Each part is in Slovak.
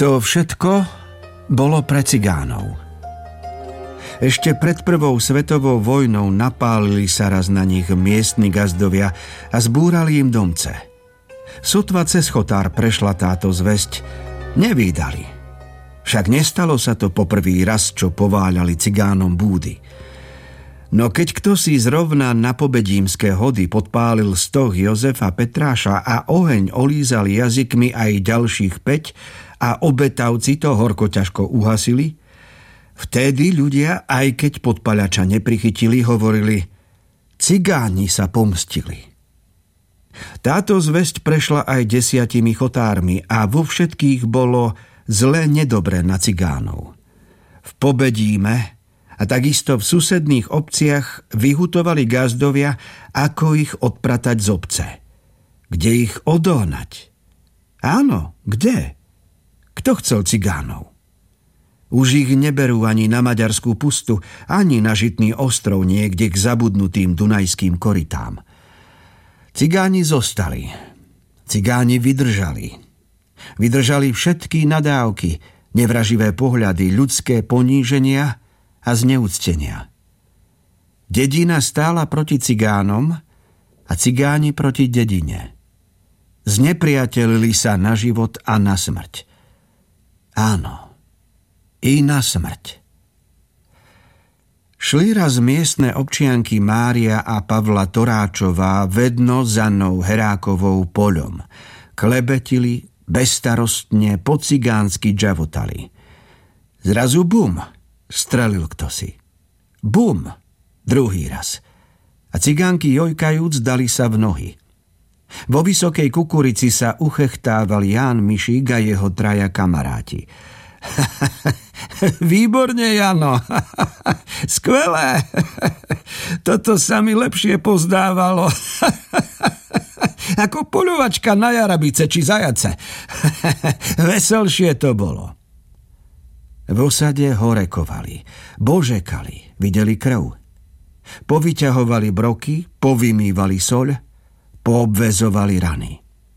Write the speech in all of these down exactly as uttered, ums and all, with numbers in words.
To všetko bolo pre cigánov. Ešte pred prvou svetovou vojnou napálili sa raz na nich miestni gazdovia a zbúrali im domce. Sotva cez chotár prešla táto zvesť, nevídali. Však nestalo sa to poprvý raz, čo pováľali cigánom búdy. No keď kto si zrovna na pobedímske hody podpálil stoh Jozefa Petráša a oheň olízal jazykmi aj ďalších päť a obetavci to horko ťažko uhasili, vtedy ľudia, aj keď podpaľača neprichytili, hovorili: cigáni sa pomstili. Táto zvesť prešla aj desiatimi chotármi a vo všetkých bolo zle nedobre na cigánov. V Pobedíme a takisto v susedných obciach vyhutovali gazdovia, ako ich odpratať z obce. Kde ich odohnať? Áno, kde? Kto chcel cigánov? Už ich neberú ani na Maďarskú pustu, ani na Žitný ostrov niekde k zabudnutým dunajským korytám. Cigáni zostali. Cigáni vydržali. Vydržali všetky nadávky, nevraživé pohľady, ľudské poníženia a zneúctenia. Dedina stála proti cigánom a cigáni proti dedine. Znepriatelili sa na život a na smrť. Áno, i na smrť. Šli raz miestne občianky Mária a Pavla Toráčová vedno za Annou Herákovou poľom. Klebetili, bezstarostne, po cigánsky džavotali. Zrazu bum, strelil ktosi. Bum, druhý raz. A cigánky jojkajúc dali sa v nohy. Vo vysokej kukurici sa uchechtával Ján Mišík a jeho traja kamaráti. Výborne, Jano. Skvelé. Toto sa mi lepšie pozdávalo. Ako poľovačka na jarabice či zajace. Veselšie to bolo. V osade horekovali, božekali, videli krv. Povyťahovali broky, povymývali soľ, poobvezovali rany.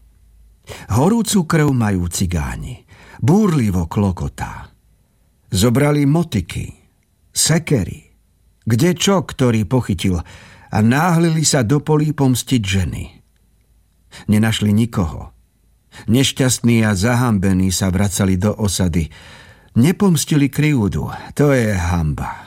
Horúcu krv majú cigáni, búrlivo klokotá. Zobrali motiky, sekery, kde čo, ktorý pochytil, a náhlili sa do polí pomstiť ženy. Nenašli nikoho. Nešťastní a zahambení sa vracali do osady. Nepomstili krivdu, to je hanba.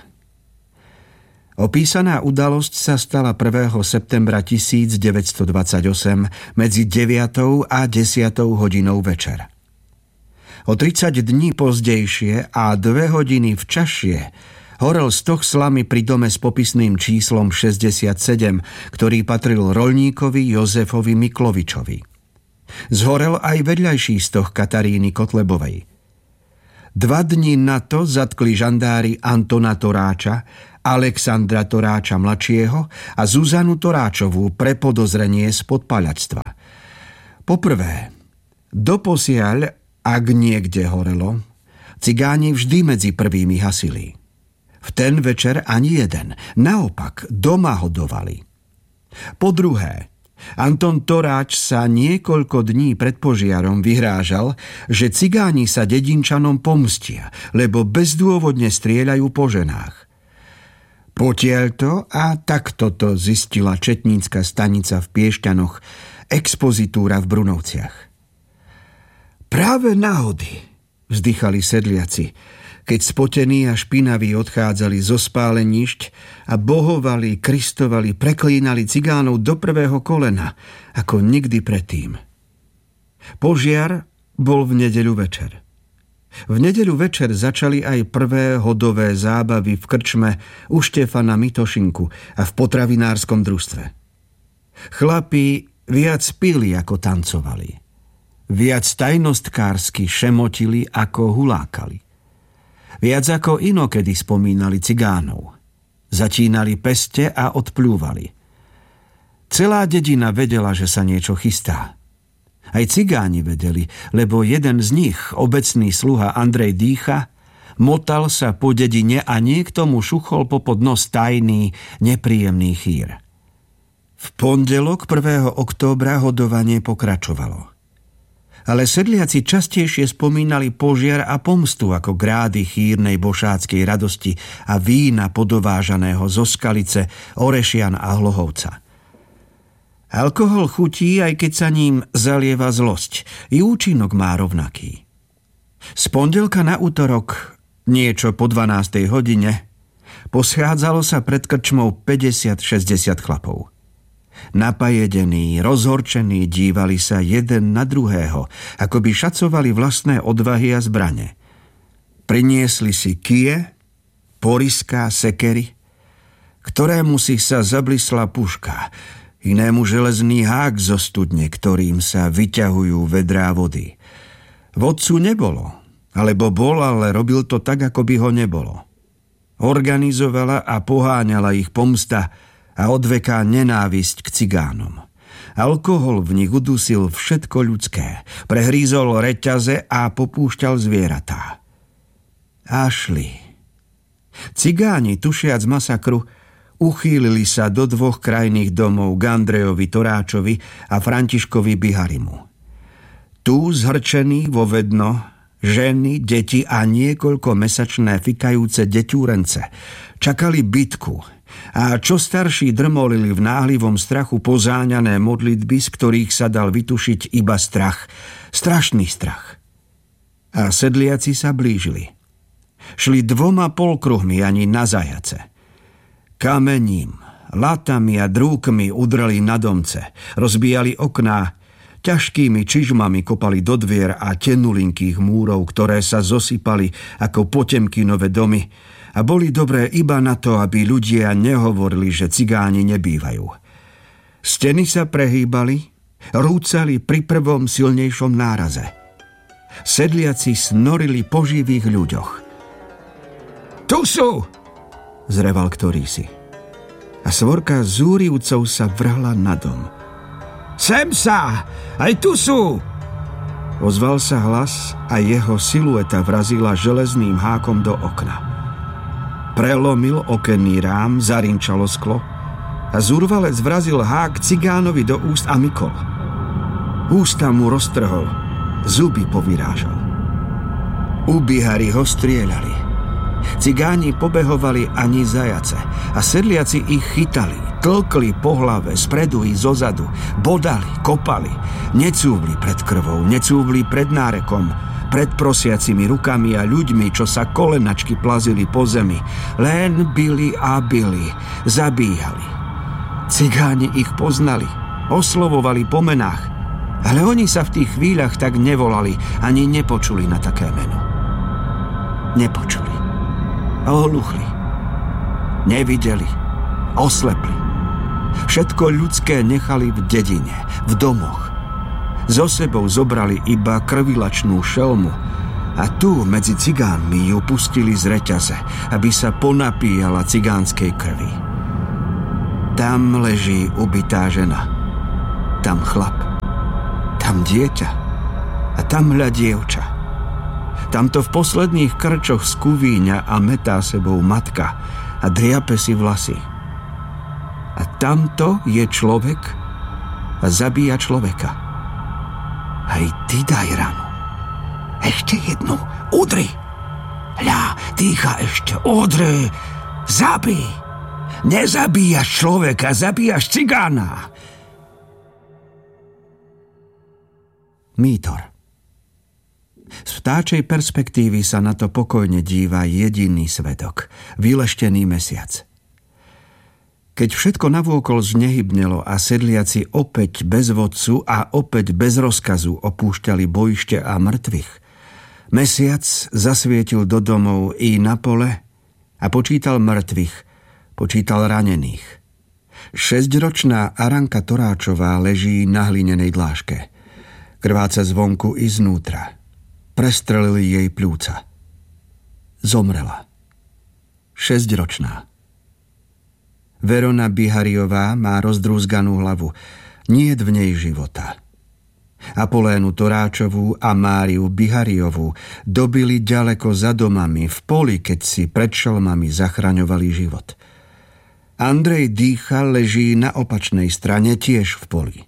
Opísaná udalosť sa stala prvého septembra tisícdeväťstodvadsaťosem medzi deviatou a desiatou hodinou večer. O tridsať dní pozdejšie a dve hodiny včasšie horel stoh slamy pri dome s popisným číslom šesťdesiatsedem, ktorý patril roľníkovi Jozefovi Miklovičovi. Zhorel aj vedľajší stoh Kataríny Kotlebovej. Dva dni na to zatkli žandári Antona Toráča, Alexandra Toráča mladšieho a Zuzanu Toráčovú pre podozrenie z podpaľactva. Poprvé, doposiaľ, ak niekde horelo, cigáni vždy medzi prvými hasili. V ten večer ani jeden, naopak doma hodovali. Po druhé, Anton Toráč sa niekoľko dní pred požiarom vyhrážal, že cigáni sa dedinčanom pomstia, lebo bezdôvodne strieľajú po ženách. Potiaľto a takto to zistila četnícka stanica v Piešťanoch, expozitúra v Brunovciach. Práve náhody, vzdychali sedliaci, keď spotení a špinaví odchádzali zo spálenišť a bohovali, kristovali, preklínali cigánov do prvého kolena, ako nikdy predtým. Požiar bol v nedeľu večer. V nedeľu večer začali aj prvé hodové zábavy v krčme u Štefana Mitošinku a v potravinárskom družstve. Chlapi viac pili, ako tancovali. Viac tajnostkársky šemotili, ako hulákali. Viac ako inokedy spomínali cigánov. Začínali peste a odpľúvali. Celá dedina vedela, že sa niečo chystá. Aj cigáni vedeli, lebo jeden z nich, obecný sluha Andrej Dýcha, motal sa po dedine a niekto mu šuchol popod nos tajný, nepríjemný chýr. V pondelok prvého októbra hodovanie pokračovalo. Ale sedliaci častejšie spomínali požiar a pomstu ako grády chýrnej bošáckej radosti a vína podovážaného zo Skalice, Orešian a Hlohovca. Alkohol chutí, aj keď sa ním zalieva zlosť. I účinok má rovnaký. Z pondelka na utorok, niečo po dvanástej hodine, poschádzalo sa pred krčmou päťdesiat šesťdesiat chlapov. Napajedení, rozhorčení dívali sa jeden na druhého, ako by šacovali vlastné odvahy a zbrane. Priniesli si kije, poriská, sekery, ktorému si sa zablisla puška, inému železný hák zo studne, ktorým sa vyťahujú vedrá vody. Vodcu nebolo, alebo bol, ale robil to tak, ako by ho nebolo. Organizovala a poháňala ich pomsta a odveká nenávisť k cigánom. Alkohol v nich udusil všetko ľudské, prehrízol reťaze a popúšťal zvieratá. A šli. Cigáni, tušiac masakru, uchýlili sa do dvoch krajných domov k Andrejovi Toráčovi a Františkovi Biharimu. Tu zhrčení vo vedno, ženy, deti a niekoľko mesačné fikajúce deťúrence čakali bitku a čo starší drmolili v náhlivom strachu pozáňané modlitby, z ktorých sa dal vytušiť iba strach, strašný strach. A sedliaci sa blížili. Šli dvoma polkruhmi ani na zajace. Kamením, latami a drúkmi udreli na domce, rozbíjali okná, ťažkými čižmami kopali do dvier a tenulinkých múrov, ktoré sa zosypali ako Potemkinové domy a boli dobré iba na to, aby ľudia nehovorili, že cigáni nebývajú. Steny sa prehýbali, rúcali pri prvom silnejšom náraze. Sedliaci snorili po živých ľuďoch. Tu sú! Zreval ktorýsi. A svorka zúrivcov sa vrhla na dom. Sem sa! Aj tu sú! Ozval sa hlas a jeho silueta vrazila železným hákom do okna. Prelomil okenný rám, zarinčalo sklo a zúrvalec vrazil hák cigánovi do úst a mykol. Ústa mu roztrhol, zuby povyrážal. U Bihari ho strieľali. Cigáni pobehovali ani zajace a sedliaci ich chytali, tlkli po hlave, spredu i zozadu, bodali, kopali, necúvli pred krvou, necúvli pred nárekom, pred prosiacimi rukami a ľuďmi, čo sa kolenačky plazili po zemi, len bili a bili, zabíjali. Cigáni ich poznali, oslovovali po menách, ale oni sa v tých chvíľach tak nevolali, ani nepočuli na také meno. Nepočuli. Ohluchli. Nevideli. Oslepli. Všetko ľudské nechali v dedine, v domoch. So sebou zobrali iba krvilačnú šelmu a tu medzi cigánmi ju pustili z reťaze, aby sa ponapíjala cigánskej krvi. Tam leží ubitá žena. Tam chlap. Tam dieťa. A tam hľa dievča. Tamto v posledných krčoch skúvíňa a metá sebou matka a driape si vlasy. A tamto je človek a zabíja človeka. Hej, ty daj ranu. Ešte jednu. Udri. Hľa, dýcha ešte. Udri. Zabij. Nezabíjaš človeka, zabíjaš cigána. Mítor. Z vtáčej perspektívy sa na to pokojne díva jediný svedok, vyleštený mesiac. Keď všetko navôkol znehybnelo a sedliaci opäť bez vodcu a opäť bez rozkazu opúšťali bojište a mŕtvych, mesiac zasvietil do domov i na pole a počítal mŕtvych, počítal ranených. Šesťročná Aranka Toráčová leží na hlinenej dláške. Krváca zvonku i znútra. Prestrelili jej pľúca. Zomrela. Šesťročná. Verona Bihariová má rozdrúzganú hlavu. Niet v nej života. Apolénu Toráčovú a Máriu Bihariovú dobili ďaleko za domami, v poli, keď si pred šelmami zachraňovali život. Andrej Dýcha leží na opačnej strane, tiež v poli.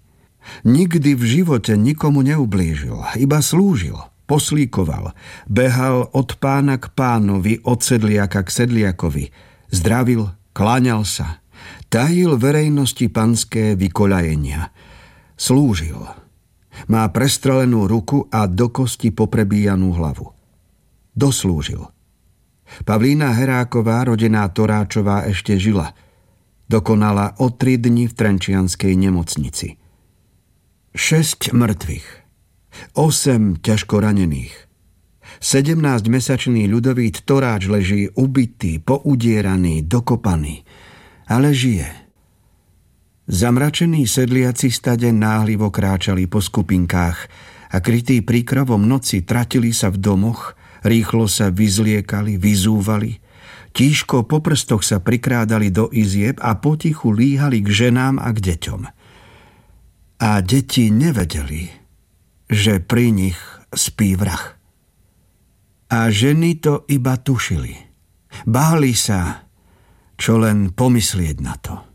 Nikdy v živote nikomu neublížil, iba slúžil, poslíkoval, behal od pána k pánovi, od sedliaka k sedliakovi, zdravil, kláňal sa, tajil verejnosti panské vykoľajenia, slúžil. Má prestrelenú ruku a do kosti poprebíjanú hlavu. Doslúžil. Pavlína Heráková, rodená Toráčová, ešte žila. Dokonala o tri dni v trenčianskej nemocnici. Šesť mŕtvych, osem ťažko ranených. Sedemnásťmesačný Ľudovít Toráč leží ubitý, poudieraný, dokopaný, ale žije. Zamračení sedliaci stade náhlivo kráčali po skupinkách a krytí príkrovom noci tratili sa v domoch, rýchlo sa vyzliekali, vyzúvali, tížko po prstoch sa prikrádali do izieb a potichu líhali k ženám a k deťom. A deti nevedeli, že pri nich spí vrah. A ženy to iba tušili. Báli sa, čo len pomyslieť na to.